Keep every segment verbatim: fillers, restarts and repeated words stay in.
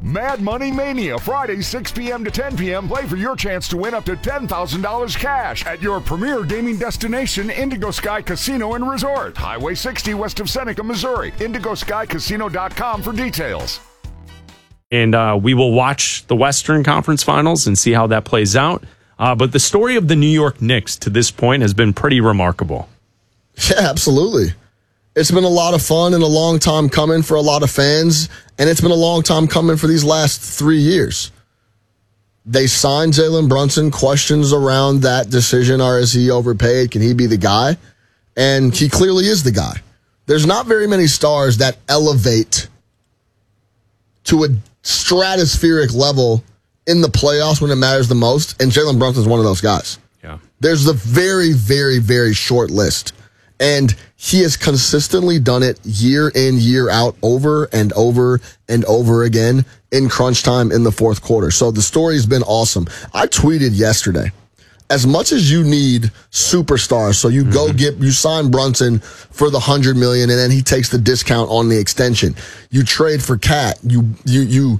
Mad Money Mania, Friday, six p.m. to ten p.m. Play for your chance to win up to ten thousand dollars cash at your premier gaming destination, Indigo Sky Casino and Resort. Highway sixty west of Seneca, Missouri. indigo sky casino dot com for details. And uh, we will watch the Western Conference Finals and see how that plays out. Uh, but the story of the New York Knicks to this point has been pretty remarkable. Yeah, absolutely. It's been a lot of fun and a long time coming for a lot of fans, and it's been a long time coming for these last three years. They signed Jalen Brunson. Questions around that decision are, is he overpaid? Can he be the guy? And he clearly is the guy. There's not very many stars that elevate to a stratospheric level in the playoffs when it matters the most, and Jalen Brunson is one of those guys. Yeah. There's a very, very, very short list. And he has consistently done it year in, year out, over and over and over again in crunch time in the fourth quarter. So the story's been awesome. I tweeted yesterday, as much as you need superstars, so you mm-hmm. go get, you sign Brunson for the hundred million and then he takes the discount on the extension. You trade for Cat. You, you, you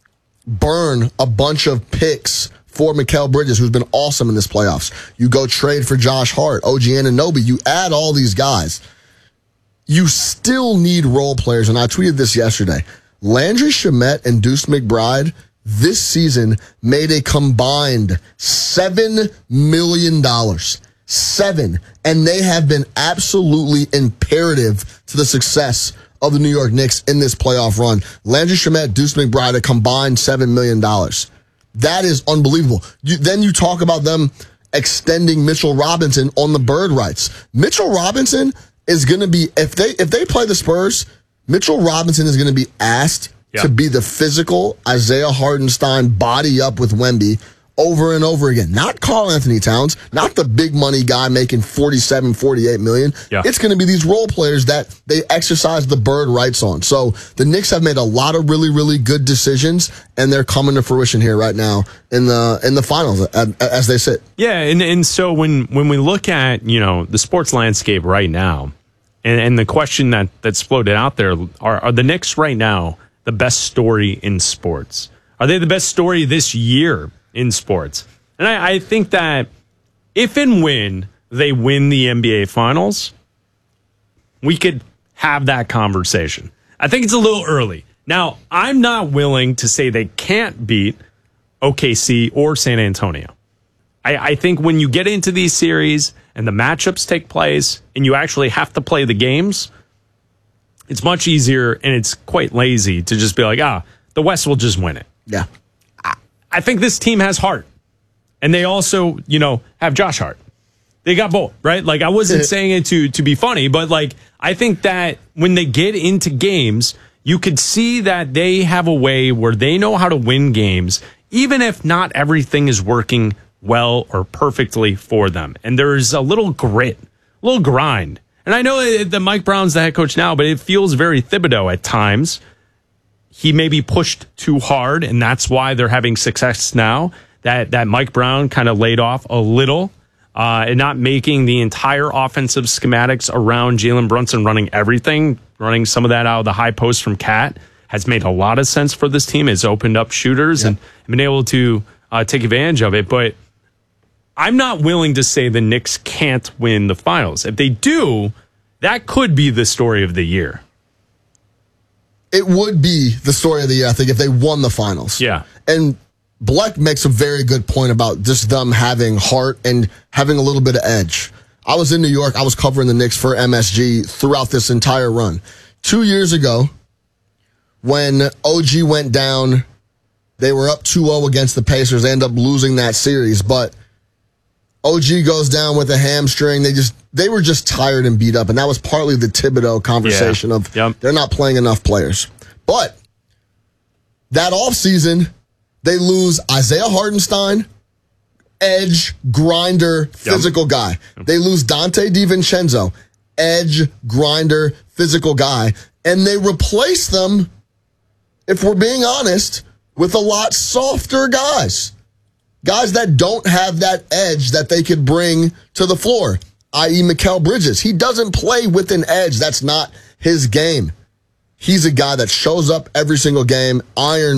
burn a bunch of picks for Mikal Bridges, who's been awesome in this playoffs. You go trade for Josh Hart, O G Anunoby. You add all these guys. You still need role players, and I tweeted this yesterday. Landry Shamet and Deuce McBride this season made a combined seven million dollars. Seven. And they have been absolutely imperative to the success of the New York Knicks in this playoff run. Landry Shamet, Deuce McBride, a combined seven million dollars. That is unbelievable. You, then you talk about them extending Mitchell Robinson on the bird rights. Mitchell Robinson is going to be, if they if they play the Spurs, Mitchell Robinson is going to be asked yeah. to be the physical Isaiah Hartenstein body up with Wemby over and over again. Not Karl Anthony Towns, not the big money guy making forty-seven, forty-eight million. Yeah. It's going to be these role players that they exercise the bird rights on. So the Knicks have made a lot of really, really good decisions, and they're coming to fruition here right now in the in the finals as they sit. Yeah, and and so when when we look at, you know, the sports landscape right now, and, and the question that that's floated out there, are are the Knicks right now the best story in sports? Are they the best story this year in sports? And I, I think that if and when they win the N B A Finals, we could have that conversation. I think it's a little early. Now, I'm not willing to say they can't beat O K C or San Antonio. I, I think when you get into these series and the matchups take place and you actually have to play the games, it's much easier and it's quite lazy to just be like, ah, the West will just win it. Yeah. I think this team has heart. And they also, you know, have Josh Hart. They got both, right? Like, I wasn't saying it to to be funny, but, like, I think that when they get into games, you could see that they have a way where they know how to win games, even if not everything is working well or perfectly for them. And there's a little grit, a little grind. And I know that Mike Brown's the head coach now, but it feels very Thibodeau at times. He may be pushed too hard, and that's why they're having success now. That that Mike Brown kind of laid off a little uh, and not making the entire offensive schematics around Jalen Brunson running everything, running some of that out of the high post from Cat has made a lot of sense for this team. It's opened up shooters yep. and been able to uh, take advantage of it. But I'm not willing to say the Knicks can't win the finals. If they do, that could be the story of the year. It would be the story of the year, I think, if they won the finals. Yeah. And Bleck makes a very good point about just them having heart and having a little bit of edge. I was in New York. I was covering the Knicks for M S G throughout this entire run. Two years ago, when O G went down, they were up two oh against the Pacers. They end up losing that series. But O G goes down with a hamstring. They just they were just tired and beat up, and that was partly the Thibodeau conversation yeah. of yep. they're not playing enough players. But that offseason, they lose Isaiah Hartenstein, edge, grinder, physical yep. guy. Yep. They lose Dante DiVincenzo, edge, grinder, physical guy, and they replace them, if we're being honest, with a lot softer guys. Guys that don't have that edge that they could bring to the floor, that is. Mikal Bridges. He doesn't play with an edge. That's not his game. He's a guy that shows up every single game, iron